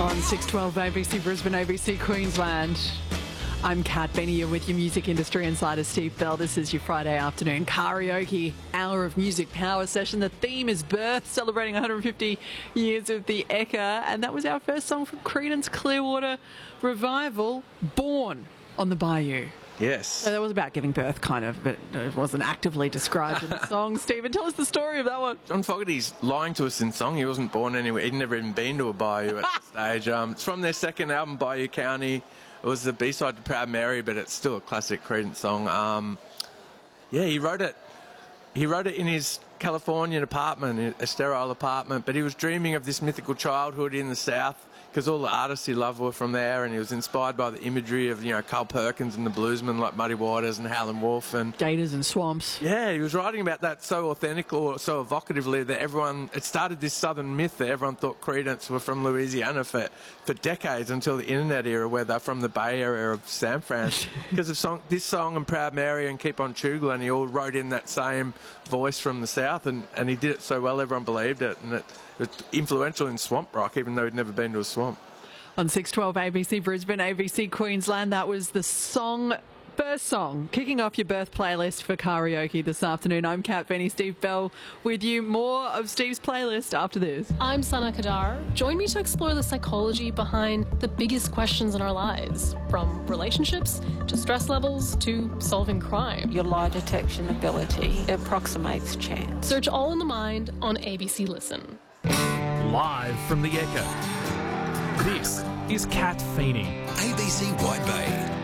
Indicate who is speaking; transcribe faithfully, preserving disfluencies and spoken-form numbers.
Speaker 1: On six twelve A B C Brisbane, A B C Queensland. I'm Kat Benny, you're with your music industry insider Steve Bell. This is your Friday afternoon karaoke hour of music power session. The theme is birth, celebrating one hundred fifty years of the Ekka, and that was our first song from Creedence Clearwater Revival, Born on the Bayou.
Speaker 2: Yes.
Speaker 1: So that was about giving birth, kind of, but it wasn't actively described in the song. Stephen, tell us the story of that one.
Speaker 2: John Fogerty's lying to us in song. He wasn't born anywhere. He'd never even been to a bayou at that stage. Um, it's from their second album, Bayou County. It was the B-side to Proud Mary, but it's still a classic Creedence song. Um, yeah, he wrote it. He wrote it in his Californian apartment, a sterile apartment, but he was dreaming of this mythical childhood in the South because all the artists he loved were from there, and he was inspired by the imagery of, you know, Carl Perkins and the bluesmen like Muddy Waters and Howlin' Wolf and
Speaker 1: Gators and swamps.
Speaker 2: Yeah, he was writing about that so authentic or so evocatively that everyone, it started this southern myth that everyone thought Creedence were from Louisiana for, for decades until the internet era where they're from the Bay Area of San Fran. Because of song, this song and Proud Mary and Keep on Chugling, he all wrote in that same voice from the South, and, and he did it so well everyone believed it, and it, it was influential in swamp rock even though he'd never been to a swamp.
Speaker 1: On six twelve A B C Brisbane, A B C Queensland, that was the song, birth song, kicking off your birth playlist for karaoke this afternoon. I'm Kat Benny, Steve Bell with you. More of Steve's playlist after this.
Speaker 3: I'm Sana Kadar. Join me to explore the psychology behind the biggest questions in our lives, from relationships to stress levels to solving crime.
Speaker 4: Your lie detection ability approximates chance.
Speaker 3: Search All in the Mind on A B C Listen.
Speaker 5: Live from the Ekka, this is Kat Feeney.
Speaker 6: A B C White Bay.